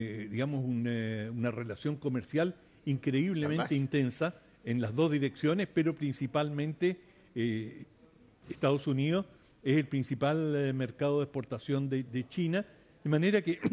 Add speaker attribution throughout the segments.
Speaker 1: digamos, una relación comercial increíblemente
Speaker 2: Salvaje.
Speaker 1: intensa en las dos direcciones, pero principalmente Estados Unidos es el principal mercado de exportación de China, de manera que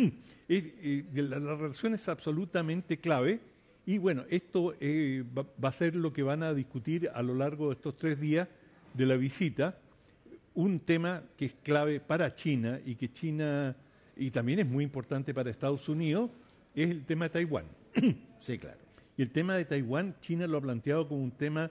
Speaker 1: la relación es absolutamente clave. Y bueno, esto va a ser lo que van a discutir a lo largo de estos 3 días de la visita. Un tema que es clave para China y que China, y también es muy importante para Estados Unidos, es el tema de Taiwán.
Speaker 2: Sí, claro.
Speaker 1: Y el tema de Taiwán, China lo ha planteado como un tema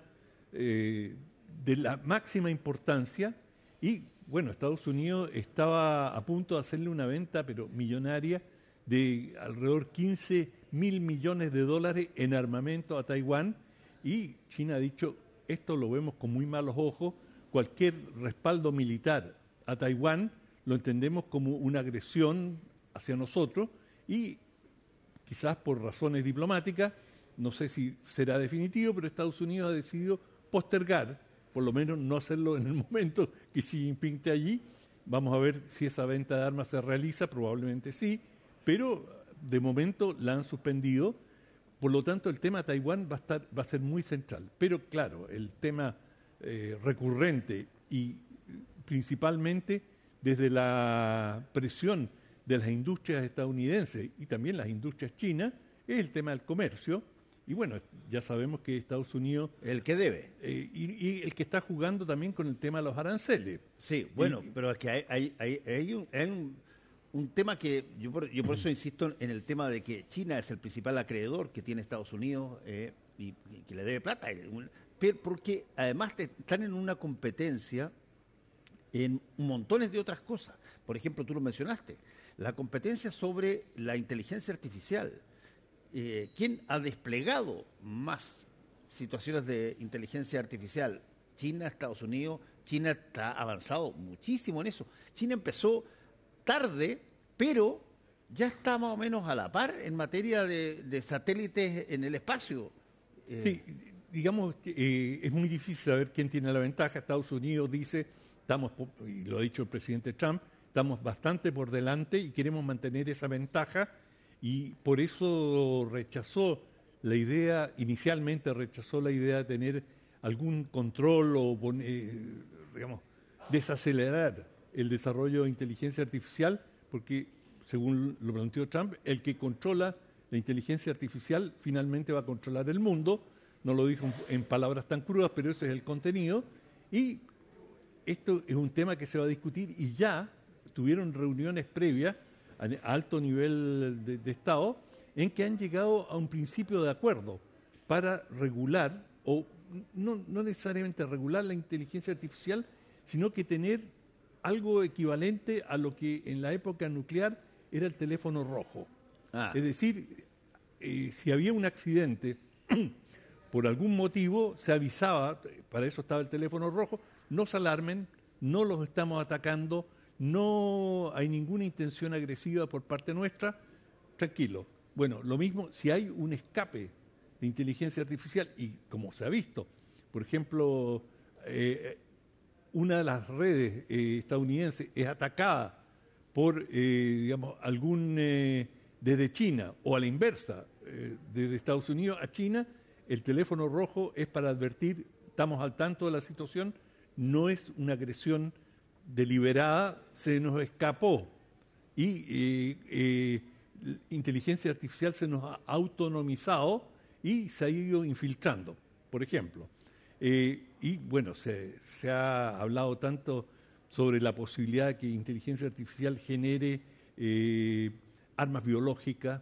Speaker 1: de la máxima importancia y, bueno, Estados Unidos estaba a punto de hacerle una venta, pero millonaria, de alrededor 15.000 millones de dólares en armamento a Taiwán y China ha dicho, esto lo vemos con muy malos ojos, cualquier respaldo militar a Taiwán lo entendemos como una agresión hacia nosotros y quizás por razones diplomáticas, no sé si será definitivo, pero Estados Unidos ha decidido postergar, por lo menos no hacerlo en el momento que Xi Jinping esté allí. Vamos a ver si esa venta de armas se realiza, probablemente sí, pero de momento la han suspendido. Por lo tanto, el tema de Taiwán va a ser muy central. Pero claro, el tema recurrente y principalmente desde la presión de las industrias estadounidenses y también las industrias chinas, es el tema del comercio. Y bueno, ya sabemos que Estados Unidos
Speaker 2: El que debe.
Speaker 1: y el que está jugando también con el tema de los aranceles.
Speaker 2: Sí, bueno, pero es que hay un tema que yo por eso insisto en el tema de que China es el principal acreedor que tiene Estados Unidos y que le debe plata. Porque además están en una competencia en montones de otras cosas. Por ejemplo, tú lo mencionaste, la competencia sobre la inteligencia artificial. ¿Quién ha desplegado más situaciones de inteligencia artificial? China, Estados Unidos. China está avanzado muchísimo en eso. China empezó tarde, pero ya está más o menos a la par en materia de satélites en el espacio.
Speaker 1: Sí, digamos que es muy difícil saber quién tiene la ventaja. Estados Unidos dice, y lo ha dicho el presidente Trump, estamos bastante por delante y queremos mantener esa ventaja y por eso inicialmente rechazó la idea de tener algún control o, digamos, desacelerar el desarrollo de inteligencia artificial, porque, según lo planteó Trump, el que controla la inteligencia artificial finalmente va a controlar el mundo. No lo dijo en palabras tan crudas, pero ese es el contenido. Y esto es un tema que se va a discutir y ya tuvieron reuniones previas a alto nivel de Estado en que han llegado a un principio de acuerdo para regular, o no necesariamente regular la inteligencia artificial, sino que tener algo equivalente a lo que en la época nuclear era el teléfono rojo.
Speaker 2: Ah,
Speaker 1: Es decir, si había un accidente, por algún motivo se avisaba, para eso estaba el teléfono rojo, no se alarmen, no los estamos atacando, no hay ninguna intención agresiva por parte nuestra, tranquilo. Bueno, lo mismo, si hay un escape de inteligencia artificial, y como se ha visto, por ejemplo, una de las redes estadounidenses es atacada por, digamos, desde China o a la inversa, desde Estados Unidos a China, el teléfono rojo es para advertir, estamos al tanto de la situación, no es una agresión deliberada, se nos escapó y inteligencia artificial se nos ha autonomizado y se ha ido infiltrando, por ejemplo. Y bueno, se ha hablado tanto sobre la posibilidad de que inteligencia artificial genere armas biológicas,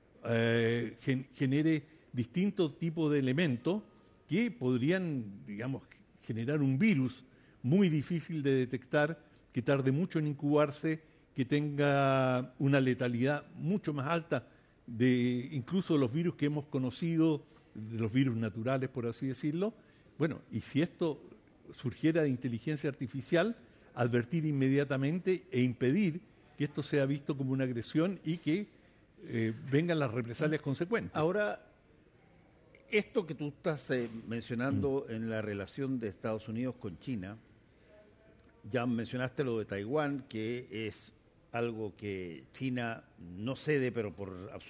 Speaker 1: genere distintos tipos de elementos que podrían, digamos, generar un virus muy difícil de detectar, que tarde mucho en incubarse, que tenga una letalidad mucho más alta de incluso los virus que hemos conocido, de los virus naturales, por así decirlo. Bueno, y si esto surgiera de inteligencia artificial, advertir inmediatamente e impedir que esto sea visto como una agresión y que vengan las represalias consecuentes.
Speaker 2: ahora, esto que tú estás mencionando en la relación de Estados Unidos con China, ya mencionaste lo de Taiwán, que es algo que China no cede, pero por